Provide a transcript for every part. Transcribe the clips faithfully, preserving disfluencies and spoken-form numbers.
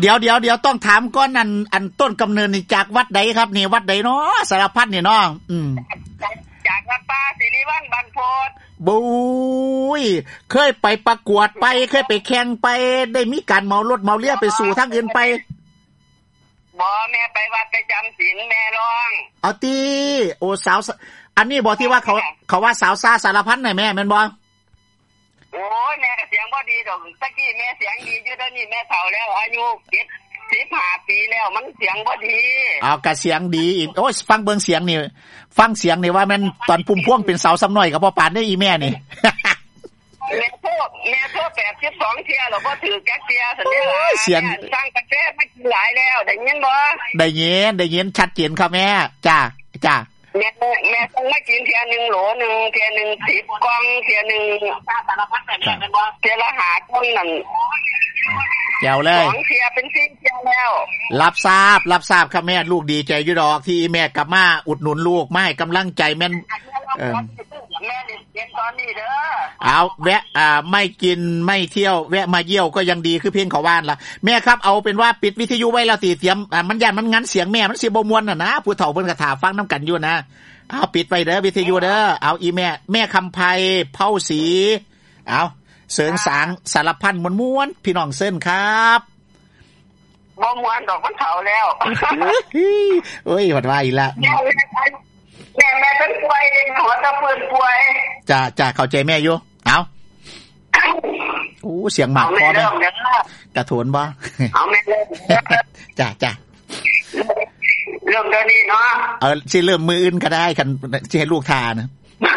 เดี๋ยวเดี๋ยวเดี๋ยวต้องถามก่อนอันอันต้นกำเนิดนี่จากวัดใดครับนี่วัดใดเนาะสารพัดนี่เนาะอืมจากวัดป่าสิริวัฒน์บางโพดบุ้ยเคยไปประกวดไปเคยไปแข่งไปได้มีการเมารถเมาเรือไปสู่ทางอื่นไปบ่แม่ไปวัดไปจำศีลแม่ร้องเอาติโอ้สาวอันนี้บ่ที่ว่าเขาเขาว่าสาวซ่าสารพัดน่ะแม่แม่นบ่โอ้ยแม่เสียงบ่ดีดอกตะกี้แม่เสียงดีอยู่เดี๋ยวนี้แม่เฒ่าแล้วอายุเจ็ดสิบห้าปีแล้วมันเสียงบ่ดีอ้าวก็เสียงดีอีกโอ้ยฟังเบิ่งเสียงนี่ฟังเสียงนี่ว่ามันตอนพุ่มพวงเป็นสาวซ้ำน้อยก็บ่ปานได้อีแม่นี่แม่โทษแม่โทษแปดสิบสองเที่ยแล้วบ่ถือแก๊กเที่ยสันเด้อเสียงสร้างกาแฟมากินหลายแล้วได้ยินบ่ได้ยินได้ยินชัดเจนครับแม่จ้าจ้าแม่แม่ต้องมากินเที่ยนึงโหลนึงเที่ยนึงสิบกล่องเที่ยนึงสารพัดแบบนี้แม่นบ่เที่ยละห้ากล่องนั่นแจ๋วเลยสองเที่ยเป็นสิบเที่ยแล้วรับทราบรับทราบครับแม่ลูกดีใจอยู่ดอกที่แม่กลับมาอุดหนุนลูกมาให้กำลังใจแม่นเออแม่เรียนตอนนี้เด้อเอาแวะอ่าไม่กินไม่เที่ยวแวะมาเยี่ยวก็ยังดีคือเพลงเขาว่านล่ะแม่ครับเอาเป็นว่าปิดวิทยุไว้แล้วตีเตรียมอ่ามันย่านมันงั้นเสียงแม่มันสิบ่ม่วนน่ะนะผู้เฒ่าเพิ่นก็ท่าฟังนำกันอยู่นะเอาปิดไว้เด้อวิทยุเด้อเอาอีแม่แม่คำไพเผาศรีเอาเสริงสางสารพันม่วนๆพี่น้องเซิ้นครับบ่ม่วนดอกมันเฒ่าแล้วโอ้ยหดว่าอีกแล้วแม่แม่แม่เป็นป่วยหัวตะเพิ่นป่วยจ้าจ้าเข้าใจแม่อยู่เอาโอ้เสียงหมากพอแม่กระโถนบ่เอาแม่เริ่มจ้าจ้าเริ่มเดี๋ยวนี้เนาะเออสิเริ่มมืออื่นก็ได้คันสิให้ลูกทานะ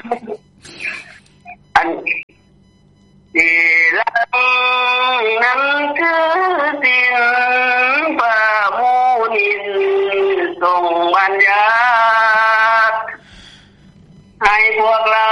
อันที่ลังนั้นคือสิ่งพระมุนินทรงบัญญัติให้พวกเรา